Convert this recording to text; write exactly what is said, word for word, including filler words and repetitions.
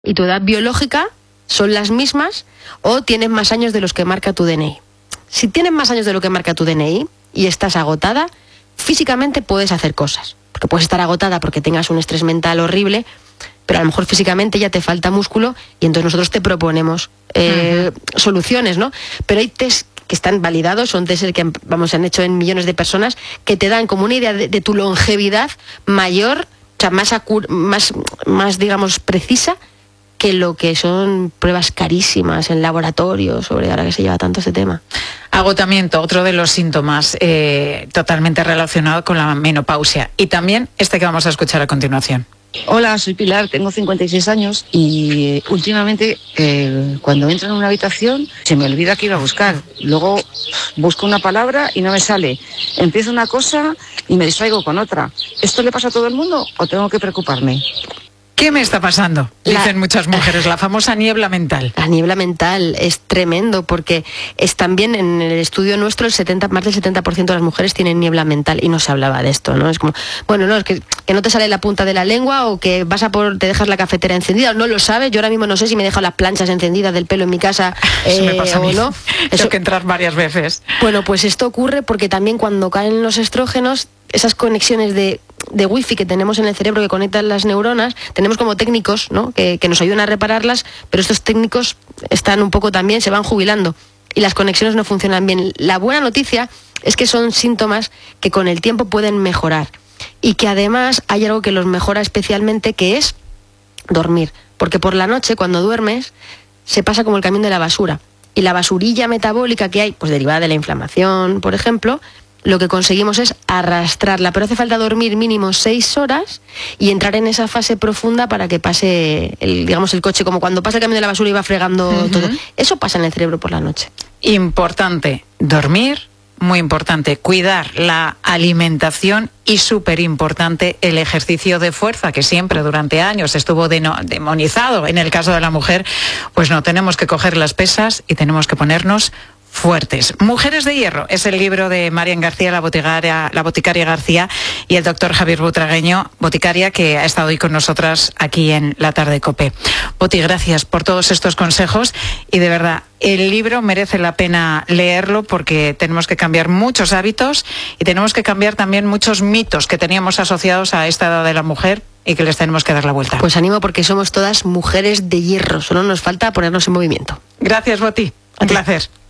y tu edad biológica son las mismas o tienes más años de los que marca tu D N I. Si tienes más años de lo que marca tu D N I y estás agotada, físicamente puedes hacer cosas. Porque puedes estar agotada porque tengas un estrés mental horrible, pero a lo mejor físicamente ya te falta músculo y entonces nosotros te proponemos eh, uh-huh. soluciones, ¿no? Pero hay test que están validados, son test que vamos, se han hecho en millones de personas, que te dan como una idea de, de tu longevidad mayor, o sea, más, acur- más, más, digamos, precisa que lo que son pruebas carísimas en laboratorio, sobre ahora que se lleva tanto este tema. Agotamiento, otro de los síntomas eh, totalmente relacionado con la menopausia. Y también este que vamos a escuchar a continuación. Hola, soy Pilar, tengo cincuenta y seis años y últimamente eh, cuando entro en una habitación se me olvida que iba a buscar. Luego busco una palabra y no me sale. Empiezo una cosa y me distraigo con otra. ¿Esto le pasa a todo el mundo o tengo que preocuparme? ¿Qué me está pasando? Dicen la, muchas mujeres, la famosa niebla mental. La niebla mental es tremendo porque es también en el estudio nuestro el setenta, más del setenta por ciento de las mujeres tienen niebla mental y no se hablaba de esto, ¿no? Es como, bueno, no, es que, que no te sale la punta de la lengua o que vas a por, te dejas la cafetera encendida, no lo sabes. Yo ahora mismo no sé si me he dejado las planchas encendidas del pelo en mi casa Eso eh, me pasa a mí. o no. Eso Tengo que entrar varias veces. Bueno, pues esto ocurre porque también cuando caen los estrógenos, esas conexiones de, de wifi que tenemos en el cerebro que conectan las neuronas, tenemos como técnicos, ¿no? que, que nos ayudan a repararlas, pero estos técnicos están un poco también, se van jubilando y las conexiones no funcionan bien. La buena noticia es que son síntomas que con el tiempo pueden mejorar y que además hay algo que los mejora especialmente, que es dormir, porque por la noche cuando duermes se pasa como el camión de la basura y la basurilla metabólica que hay, pues derivada de la inflamación, por ejemplo, lo que conseguimos es arrastrarla, pero hace falta dormir mínimo seis horas y entrar en esa fase profunda para que pase, el, digamos, el coche, como cuando pasa el camión de la basura y va fregando uh-huh. todo. Eso pasa en el cerebro por la noche. Importante, dormir, muy importante, cuidar la alimentación y súper importante el ejercicio de fuerza, que siempre durante años estuvo deno- demonizado. En el caso de la mujer, pues no, tenemos que coger las pesas y tenemos que ponernos fuertes. Mujeres de hierro es el libro de Marian García, la boticaria, la boticaria García, y el doctor Javier Butragueño, boticaria, que ha estado hoy con nosotras aquí en La Tarde Cope. Boti, gracias por todos estos consejos y de verdad, el libro merece la pena leerlo porque tenemos que cambiar muchos hábitos y tenemos que cambiar también muchos mitos que teníamos asociados a esta edad de la mujer y que les tenemos que dar la vuelta. Pues animo porque somos todas mujeres de hierro, solo nos falta ponernos en movimiento. Gracias, Boti. Un placer.